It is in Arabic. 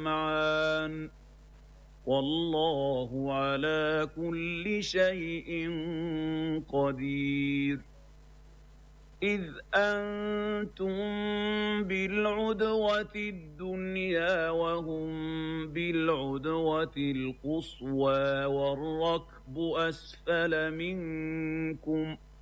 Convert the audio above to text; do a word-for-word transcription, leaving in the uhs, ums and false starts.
جمعان والله على كل شيء قدير إذ أنتم بالعدوة الدنيا وهم بالعدوة القصوى والركب أسفل منكم